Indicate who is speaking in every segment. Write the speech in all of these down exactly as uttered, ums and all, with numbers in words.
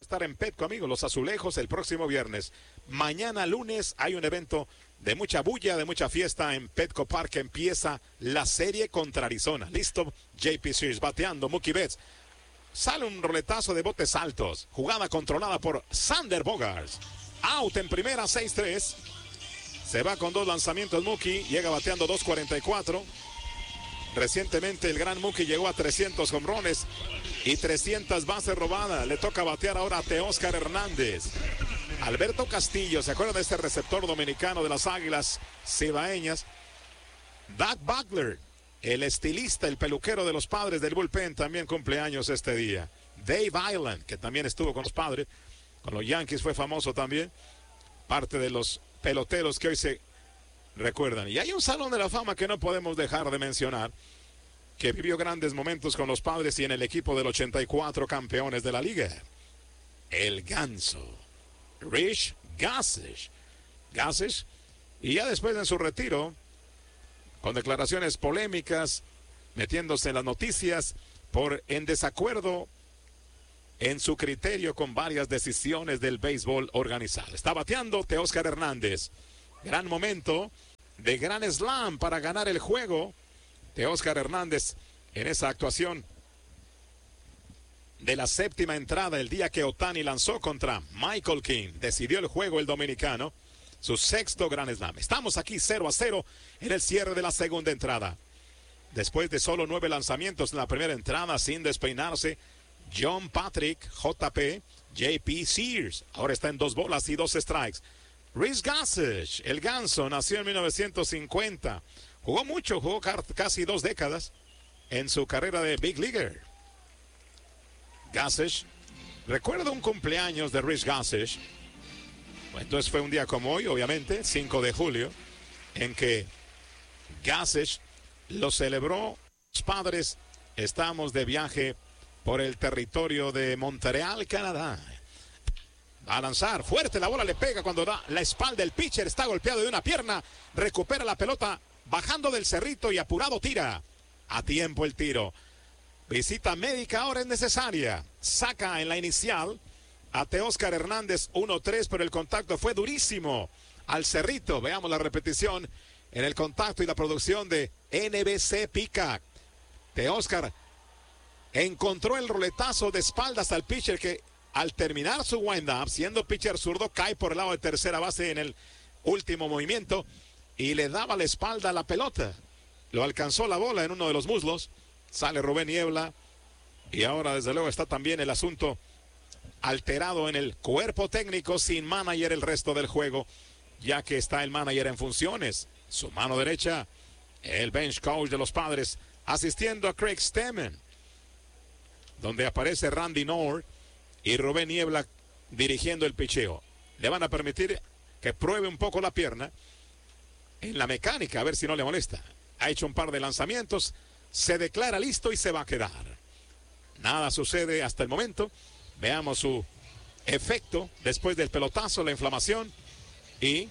Speaker 1: estar en Petco, amigos, Los Azulejos, el próximo viernes. Mañana lunes hay un evento de mucha bulla, de mucha fiesta en Petco Park. Empieza la serie contra Arizona. Listo, J P Sears bateando, Mookie Betts. Sale un roletazo de botes altos. Jugada controlada por Sander Bogaerts. Out en primera, seis tres. Se va con dos lanzamientos Mookie. Llega bateando dos cuarenta y cuatro. Recientemente el gran Mookie llegó a trescientos jonrones y trescientas bases robadas. Le toca batear ahora a Teóscar Hernández. Alberto Castillo, ¿se acuerdan de este receptor dominicano de las Águilas Cibaeñas? Doug Butler, el estilista, el peluquero de los Padres del bullpen, también cumpleaños este día. Dave Island, que también estuvo con los Padres, con los Yankees fue famoso también. Parte de los peloteros que hoy se recuerdan. Y hay un salón de la fama que no podemos dejar de mencionar, que vivió grandes momentos con los Padres y en el equipo del ochenta y cuatro campeones de la liga. El Ganso, Rich Gossage. Gossage, y ya después en su retiro, con declaraciones polémicas, metiéndose en las noticias por en desacuerdo en su criterio con varias decisiones del béisbol organizado. Está bateando Teóscar Hernández. Gran momento de gran slam para ganar el juego. Teóscar Hernández en esa actuación de la séptima entrada el día que Ohtani lanzó contra Michael King. Decidió el juego el dominicano. Su sexto gran slam. Estamos aquí cero a cero en el cierre de la segunda entrada. Después de solo nueve lanzamientos en la primera entrada sin despeinarse, John Patrick, J P, J P Sears. Ahora está en dos bolas y dos strikes. Rich Gossage, el Ganso, nació en mil novecientos cincuenta. Jugó mucho, jugó casi dos décadas en su carrera de Big Leaguer. Gossage, recuerdo un cumpleaños de Rich Gossage. Bueno, entonces fue un día como hoy, obviamente, cinco de julio, en que Gossage lo celebró. Los Padres, estamos de viaje por el territorio de Montreal, Canadá. Va a lanzar, fuerte, la bola le pega cuando da la espalda. El pitcher está golpeado de una pierna, recupera la pelota, bajando del cerrito y apurado tira. A tiempo el tiro. Visita médica ahora es necesaria. Saca en la inicial a Teóscar Hernández uno tres, pero el contacto fue durísimo al cerrito. Veamos la repetición en el contacto y la producción de N B C Peacock. Teóscar encontró el roletazo de espaldas al pitcher que al terminar su wind-up, siendo pitcher zurdo, cae por el lado de tercera base en el último movimiento y le daba la espalda a la pelota. Lo alcanzó la bola en uno de los muslos. Sale Rubén Niebla y ahora desde luego está también el asunto alterado en el cuerpo técnico, sin manager el resto del juego, ya que está el manager en funciones. Su mano derecha, el bench coach de los Padres, asistiendo a Craig Stammen, donde aparece Randy Knorr y Rubén Niebla dirigiendo el picheo. Le van a permitir que pruebe un poco la pierna en la mecánica, a ver si no le molesta. Ha hecho un par de lanzamientos, se declara listo y se va a quedar. Nada sucede hasta el momento. Veamos su efecto después del pelotazo, la inflamación, y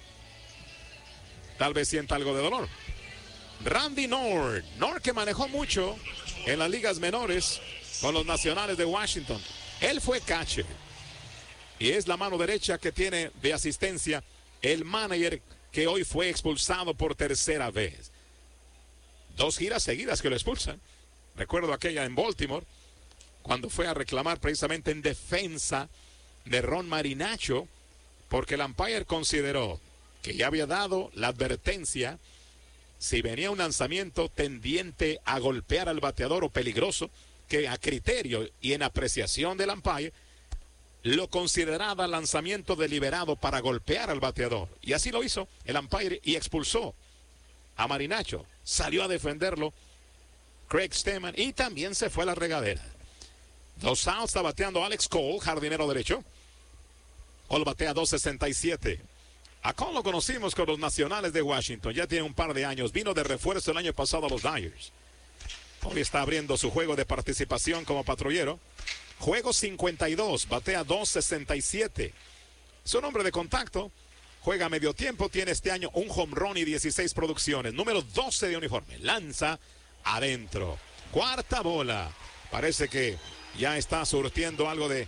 Speaker 1: tal vez sienta algo de dolor. Randy Knorr, Knorr que manejó mucho en las ligas menores con los Nacionales de Washington. Él fue catcher y es la mano derecha que tiene de asistencia el manager que hoy fue expulsado por tercera vez. Dos giras seguidas que lo expulsan. Recuerdo aquella en Baltimore, cuando fue a reclamar precisamente en defensa de Ron Marinacho, porque el umpire consideró que ya había dado la advertencia si venía un lanzamiento tendiente a golpear al bateador o peligroso, que a criterio y en apreciación del umpire lo consideraba lanzamiento deliberado para golpear al bateador. Y así lo hizo el umpire y expulsó a Marinacho. Salió a defenderlo Craig Stammen y también se fue a la regadera. Dos outs, está bateando Alex Cole, jardinero derecho. Cole batea dos sesenta y siete. A Cole lo conocimos con los Nacionales de Washington, ya tiene un par de años. Vino de refuerzo el año pasado a los Dyers. Hoy está abriendo su juego de participación como patrullero. Juego cincuenta y dos, batea dos sesenta y siete. Su nombre de contacto, juega medio tiempo, tiene este año un home run y dieciséis producciones. Número doce de uniforme, lanza adentro. Cuarta bola, parece que ya está surtiendo algo de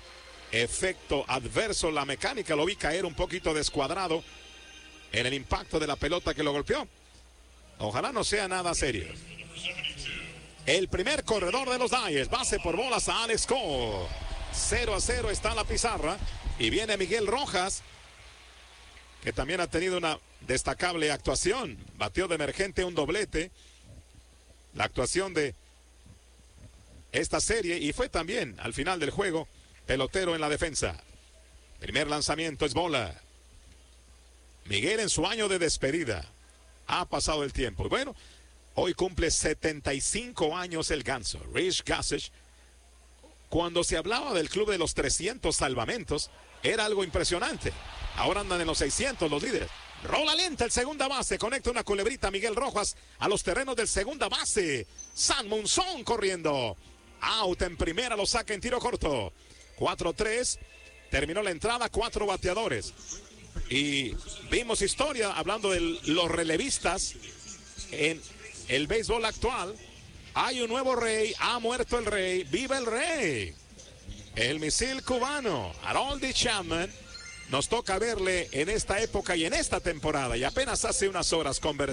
Speaker 1: efecto adverso. La mecánica lo vi caer un poquito descuadrado en el impacto de la pelota que lo golpeó. Ojalá no sea nada serio. El primer corredor de los Dodgers, base por bolas a Alex Cole. cero a cero está en la pizarra. Y viene Miguel Rojas, que también ha tenido una destacable actuación. Batió de emergente un doblete. La actuación de esta serie, y fue también al final del juego pelotero en la defensa. Primer lanzamiento es bola. Miguel en su año de despedida. Ha pasado el tiempo. Y bueno, hoy cumple setenta y cinco años el ganso, Rich Gossage. Cuando se hablaba del club de los trescientos salvamentos, era algo impresionante. Ahora andan en los seiscientos los líderes. Rola lenta el segunda base, conecta una culebrita Miguel Rojas a los terrenos del segunda base. San Monzón corriendo. Out en primera, lo saca en tiro corto. cuatro tres, terminó la entrada, cuatro bateadores. Y vimos historia hablando de los relevistas en el béisbol actual. Hay un nuevo rey, ha muerto el rey, viva el rey. El misil cubano, Harold Chapman, nos toca verle en esta época y en esta temporada. Y apenas hace unas horas convertido.